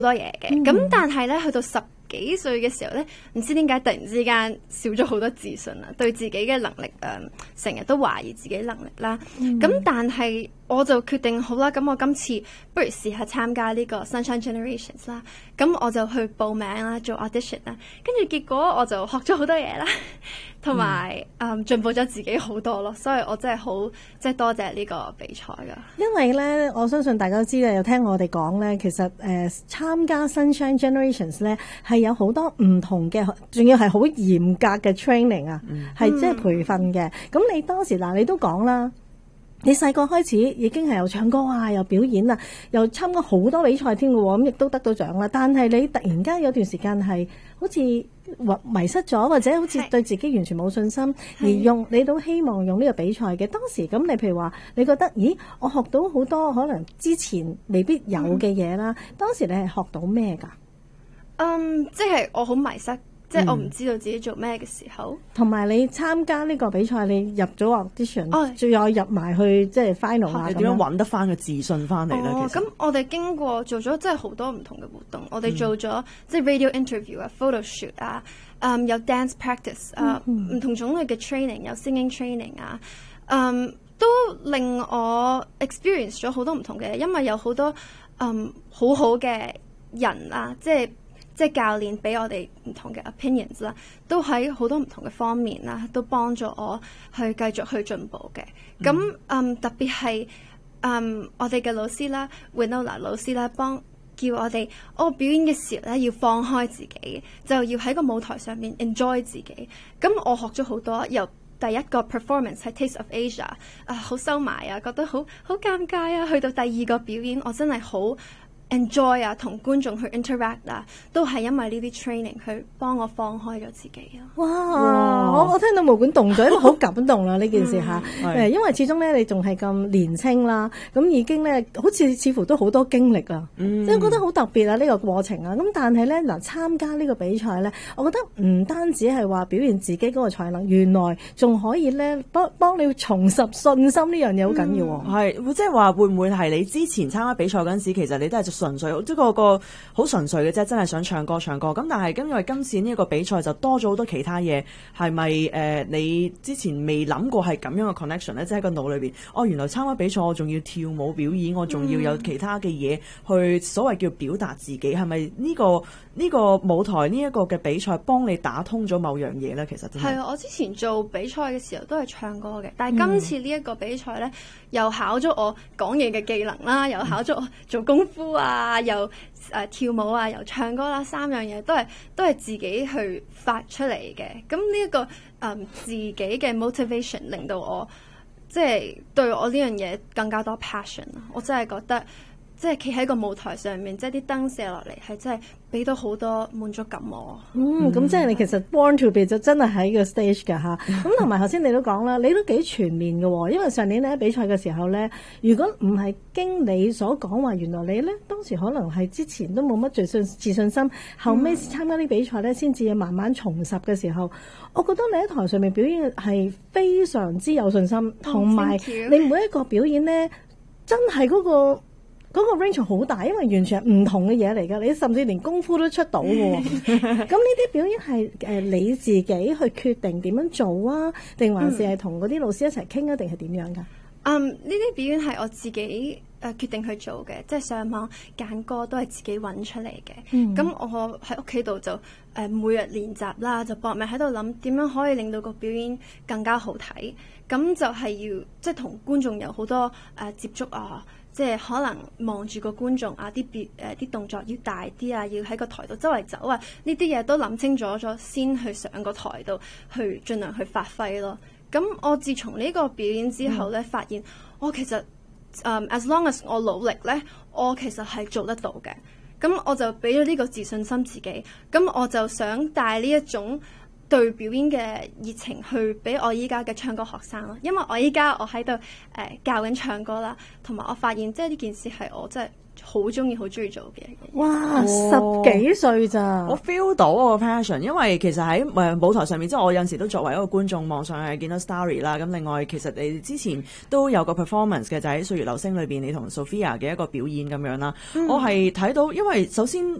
多嘢嘅。咁但係咧，去到10幾歲嘅時候咧，唔知點解突然之間少咗好多自信啦，對自己嘅能力成日都懷疑自己能力啦。咁但係我就決定好啦，咁我今次不如試下參加呢個 Sunshine Generations 啦。咁我就去報名啦，做 audition 啦，跟住結果我就學咗好多嘢啦，同埋進步咗自己好多咯。所以我真係好即係多謝呢個比賽噶。 因為咧，我相信大家都知咧，有聽我哋講咧，其實參加 Sunshine Generations 咧係有好多唔同嘅，仲要係好嚴格嘅 training 啊，係即係培訓嘅。咁你當時嗱，你都講啦。你細個開始已經係有唱歌啊，又表演啊，又參加好多比賽添嘅喎，咁亦都得到獎啦。但係你突然間有段時間係好似迷失咗，或者好似對自己完全冇信心，而你都希望用呢個比賽嘅。當時咁，你譬如話，你覺得咦，我學到好多可能之前未必有嘅嘢啦。當時你係學到咩㗎？ 即係我好迷失。即係我唔知道自己做咩嘅時候， 同埋你參加呢個比賽，你入咗 audition，最後入埋去即係 final 啊， 你點樣揾得翻個自信翻嚟咧？其實咁我哋經過做咗真係好多唔同嘅活動，我哋做咗即係 radio interview 啊、photo shoot 啊，有 dance practice 啊，唔同種類嘅 training， 有 singing training 啊，都令我 experience 咗好多唔同嘅嘢，因為有好多好好嘅人啊，即係教練俾我哋唔同嘅 opinions 啦，都喺好多唔同嘅方面啦，都幫助我去繼續去進步嘅。咁特別係我哋嘅老師啦 Winola 老師啦，叫我哋表演嘅時候咧要放開自己，就要喺個舞台上面 enjoy 自己。咁我學咗好多，由第一個 performance 係 Taste of Asia 好收埋啊，覺得好尷尬啊，去到第二個表演我真係好enjoy 啊，同觀眾去 interact 啊，都係因為呢啲 training 去幫我放開咗自己啊！ 哇！我聽到毛管動咗，因為好感動啦呢件事嚇。因為始終咧你仲係咁年青啦，咁已經咧好似乎都好多經歷啊，即係覺得好特別啊呢個過程啊。咁但係咧嗱，參加呢個比賽咧，我覺得唔單止係話表現自己嗰個才能，原來仲可以咧幫你重拾信心呢樣嘢好緊要喎。 係，即係話會唔會係你之前參加比賽嗰陣時，其實你都係純粹即係個好純粹嘅啫，真係想唱歌。咁但係因為今次呢一個比賽就多咗好多其他嘢，係咪你之前未諗過係咁樣嘅 connection 咧？即係喺個腦裏邊，原來參加比賽我仲要跳舞表演，我仲要有其他嘅嘢去所謂叫表達自己，係咪呢個舞台呢一個嘅比賽幫你打通咗某樣嘢咧？其實真係我之前做比賽嘅時候都係唱歌嘅，但係今次呢一個比賽咧，又考咗我講嘢嘅技能啦，又考咗我做功夫啊，又跳舞啊，又唱歌啦，3樣嘢都係自己去發出嚟嘅。咁呢一個自己嘅 motivation 令到我即係對我呢樣嘢更加多 passion。我真係覺得即係企喺個舞台上面，即係啲燈射落嚟，係真係俾到好多滿足感我。 咁即係你其實 born to be 就真係喺個 stage 㗎嚇。咁同埋頭先你都講啦，你都幾全面嘅喎。因為上年你喺比賽嘅時候咧，如果唔係經你所講話，原來你咧當時可能係之前都冇乜自信心，後尾參加啲比賽咧先至慢慢重拾嘅時候，我覺得你喺台上面表演係非常之有信心，同埋你每一個表演咧真係嗰個 range 好大，因為完全係唔同嘅嘢嚟㗎，你甚至連功夫都出到嘅喎。咁呢啲表演係你自己去決定點樣做啊，定還是係同嗰啲老師一齊傾啊，定係點樣㗎？ 呢啲表演係我自己決定去做嘅，即係上網揀歌都係自己揾出嚟嘅。咁我喺屋企度就每日練習啦，就搏命喺度諗點樣可以令到個表演更加好睇。咁就係要即係同觀眾有好多接觸啊。即係可能望住個觀眾啊，啲動作要大啲啊，要喺個台度周圍走啊，呢啲嘢都諗清楚咗先去上個台度去盡量去發揮咯。咁我自從呢個表演之後咧，發現我其實as long as 我努力咧，我其實係做得到嘅。咁我就俾咗呢個自信心自己，咁我就想帶呢一種對表演嘅熱情去俾我依家嘅唱歌學生咯，因為我依家我喺度教緊唱歌啦，同埋我發現即係呢件事係我真係好中意做嘅。 哇，10幾歲咋？ 我 feel 到我個 passion，因為其實喺舞台上面，即係我有陣時都作為一個觀眾網上係見到 Starry 啦。咁另外其實你之前都有個 performance 嘅，就喺《歲月流星》裏邊你同 Sophia 嘅一個表演咁樣啦。我係睇到，因為首先